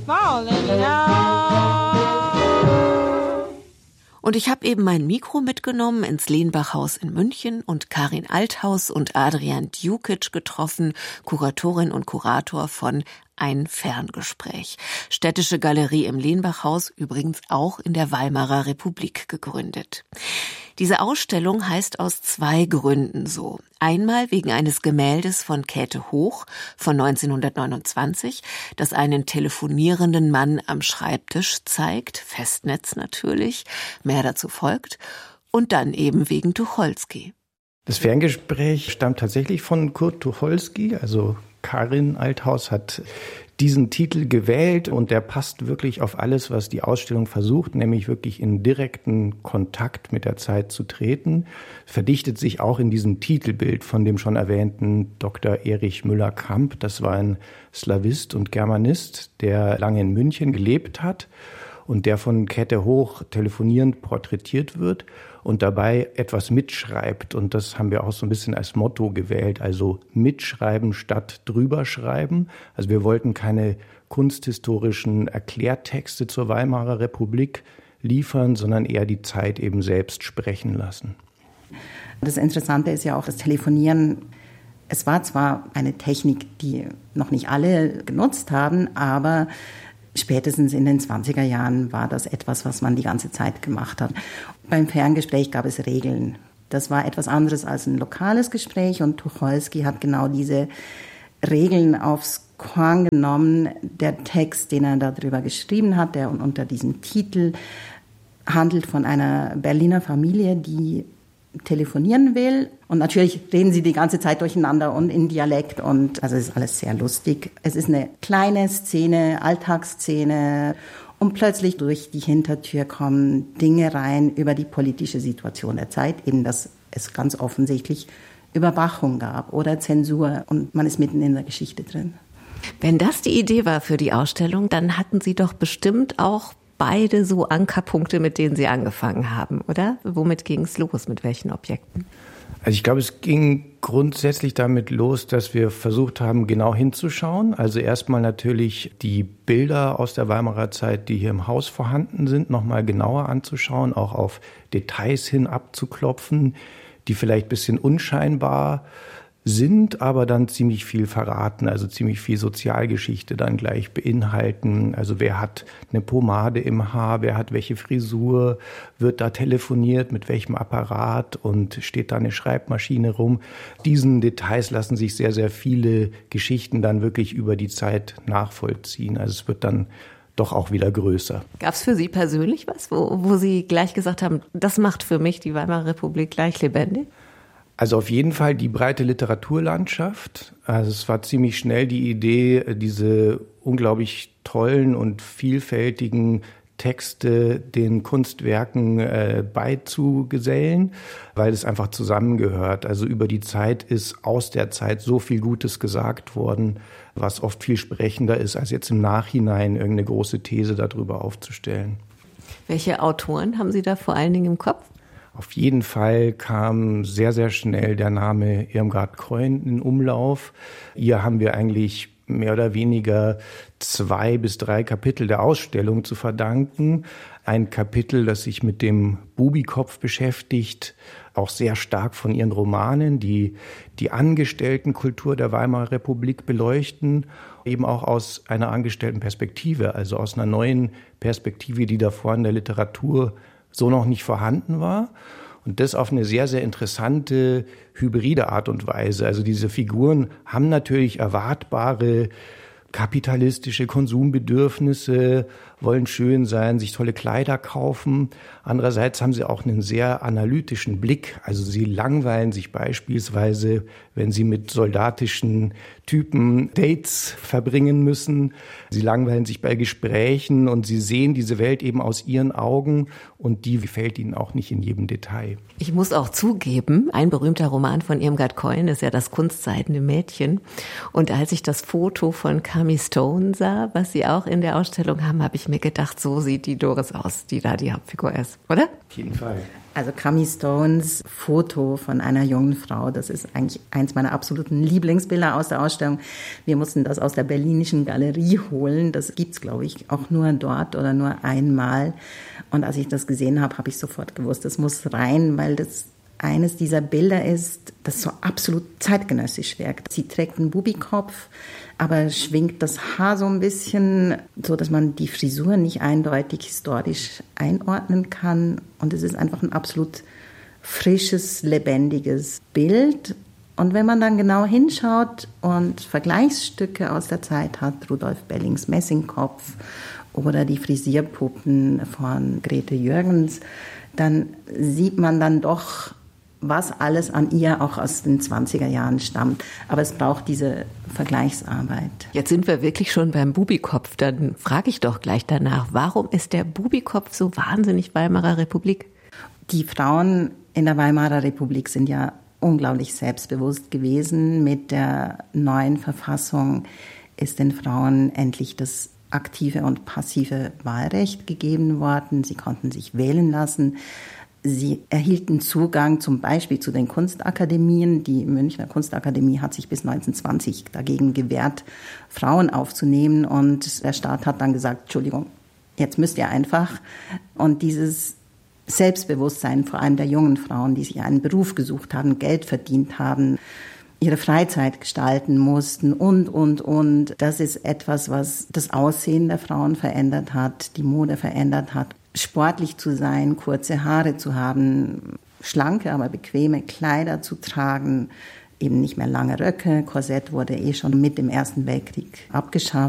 falling down. Und ich habe eben mein Mikro mitgenommen ins Lehnbach-Haus in München und Karin Althaus und Adrian Djukic getroffen, Kuratorin und Kurator von Ein Ferngespräch. Städtische Galerie im Lehnbach-Haus, übrigens auch in der Weimarer Republik gegründet. Diese Ausstellung heißt aus 2 Gründen so. Einmal wegen eines Gemäldes von Käthe Hoch von 1929, das einen telefonierenden Mann am Schreibtisch zeigt, Festnetz natürlich, mehr dazu folgt, und dann eben wegen Tucholsky. Das Ferngespräch stammt tatsächlich von Kurt Tucholsky, also Karin Althaus hat diesen Titel gewählt und der passt wirklich auf alles, was die Ausstellung versucht, nämlich wirklich in direkten Kontakt mit der Zeit zu treten. Verdichtet sich auch in diesem Titelbild von dem schon erwähnten Dr. Erich Müller-Kamp. Das war ein Slawist und Germanist, der lange in München gelebt hat und der von Käthe Hoch telefonierend porträtiert wird und dabei etwas mitschreibt. Und das haben wir auch so ein bisschen als Motto gewählt, also mitschreiben statt drüberschreiben. Also wir wollten keine kunsthistorischen Erklärtexte zur Weimarer Republik liefern, sondern eher die Zeit eben selbst sprechen lassen. Das Interessante ist ja auch das Telefonieren. Es war zwar eine Technik, die noch nicht alle genutzt haben, aber spätestens in den 20er Jahren war das etwas, was man die ganze Zeit gemacht hat. Beim Ferngespräch gab es Regeln. Das war etwas anderes als ein lokales Gespräch und Tucholsky hat genau diese Regeln aufs Korn genommen. Der Text, den er darüber geschrieben hat, der unter diesem Titel handelt von einer Berliner Familie, die telefonieren will. Und natürlich reden sie die ganze Zeit durcheinander und in Dialekt und also es ist alles sehr lustig. Es ist eine kleine Szene, Alltagsszene und plötzlich durch die Hintertür kommen Dinge rein über die politische Situation der Zeit, eben dass es ganz offensichtlich Überwachung gab oder Zensur und man ist mitten in der Geschichte drin. Wenn das die Idee war für die Ausstellung, dann hatten Sie doch bestimmt auch beide so Ankerpunkte, mit denen Sie angefangen haben, oder? Womit ging es los? Mit welchen Objekten? Also ich glaube, es ging grundsätzlich damit los, dass wir versucht haben, genau hinzuschauen. Also erstmal natürlich die Bilder aus der Weimarer Zeit, die hier im Haus vorhanden sind, nochmal genauer anzuschauen, auch auf Details hin abzuklopfen, die vielleicht ein bisschen unscheinbar sind, aber dann ziemlich viel verraten, also ziemlich viel Sozialgeschichte dann gleich beinhalten. Also wer hat eine Pomade im Haar, wer hat welche Frisur, wird da telefoniert, mit welchem Apparat und steht da eine Schreibmaschine rum. Diesen Details lassen sich sehr, sehr viele Geschichten dann wirklich über die Zeit nachvollziehen. Also es wird dann doch auch wieder größer. Gab es für Sie persönlich was, wo Sie gleich gesagt haben, das macht für mich die Weimarer Republik gleich lebendig? Also auf jeden Fall die breite Literaturlandschaft. Also es war ziemlich schnell die Idee, diese unglaublich tollen und vielfältigen Texte den Kunstwerken beizugesellen, weil es einfach zusammengehört. Also über die Zeit ist aus der Zeit so viel Gutes gesagt worden, was oft viel sprechender ist, als jetzt im Nachhinein irgendeine große These darüber aufzustellen. Welche Autoren haben Sie da vor allen Dingen im Kopf? Auf jeden Fall kam sehr, sehr schnell der Name Irmgard Keun in Umlauf. Ihr haben wir eigentlich mehr oder weniger 2 bis 3 Kapitel der Ausstellung zu verdanken. Ein Kapitel, das sich mit dem Bubikopf beschäftigt, auch sehr stark von ihren Romanen, die die Angestelltenkultur der Weimarer Republik beleuchten, eben auch aus einer Angestelltenperspektive, also aus einer neuen Perspektive, die davor in der Literatur so noch nicht vorhanden war. Und das auf eine sehr, sehr interessante, hybride Art und Weise. Also diese Figuren haben natürlich erwartbare kapitalistische Konsumbedürfnisse, wollen schön sein, sich tolle Kleider kaufen. Andererseits haben sie auch einen sehr analytischen Blick. Also sie langweilen sich beispielsweise, wenn sie mit soldatischen Typen Dates verbringen müssen. Sie langweilen sich bei Gesprächen und sie sehen diese Welt eben aus ihren Augen und die gefällt ihnen auch nicht in jedem Detail. Ich muss auch zugeben, ein berühmter Roman von Irmgard Keun ist ja Das kunstseidene Mädchen. Und als ich das Foto von Cami Stone sah, was Sie auch in der Ausstellung haben, habe ich ich mir gedacht, so sieht die Doris aus, die da die Hauptfigur ist, oder? Auf jeden Fall. Also Cami Stones Foto von einer jungen Frau, das ist eigentlich eins meiner absoluten Lieblingsbilder aus der Ausstellung. Wir mussten das aus der Berlinischen Galerie holen. Das gibt's, glaube ich, auch nur dort oder nur einmal. Und als ich das gesehen habe, habe ich sofort gewusst, das muss rein, weil das eines dieser Bilder ist, das so absolut zeitgenössisch wirkt. Sie trägt einen Bubikopf, aber schwingt das Haar so ein bisschen, so dass man die Frisur nicht eindeutig historisch einordnen kann. Und es ist einfach ein absolut frisches, lebendiges Bild. Und wenn man dann genau hinschaut und Vergleichsstücke aus der Zeit hat, Rudolf Bellings Messingkopf oder die Frisierpuppen von Grete Jürgens, dann sieht man dann doch, was alles an ihr auch aus den 20er Jahren stammt. Aber es braucht diese Vergleichsarbeit. Jetzt sind wir wirklich schon beim Bubikopf. Dann frage ich doch gleich danach, warum ist der Bubikopf so wahnsinnig Weimarer Republik? Die Frauen in der Weimarer Republik sind ja unglaublich selbstbewusst gewesen. Mit der neuen Verfassung ist den Frauen endlich das aktive und passive Wahlrecht gegeben worden. Sie konnten sich wählen lassen. Sie erhielten Zugang zum Beispiel zu den Kunstakademien. Die Münchner Kunstakademie hat sich bis 1920 dagegen gewehrt, Frauen aufzunehmen. Und der Staat hat dann gesagt, Entschuldigung, jetzt müsst ihr einfach. Und dieses Selbstbewusstsein, vor allem der jungen Frauen, die sich einen Beruf gesucht haben, Geld verdient haben, ihre Freizeit gestalten mussten und. Das ist etwas, was das Aussehen der Frauen verändert hat, die Mode verändert hat. Sportlich zu sein, kurze Haare zu haben, schlanke, aber bequeme Kleider zu tragen, eben nicht mehr lange Röcke. Korsett wurde schon mit dem Ersten Weltkrieg abgeschafft.